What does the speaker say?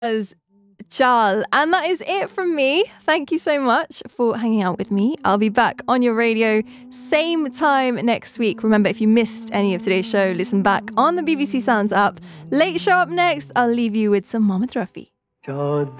was Chal. And that is it from me. Thank you so much for hanging out with me. I'll be back on your radio same time next week. Remember, if you missed any of today's show, listen back on the BBC Sounds app. Late show up next. I'll leave you with some Mohammed Rafi.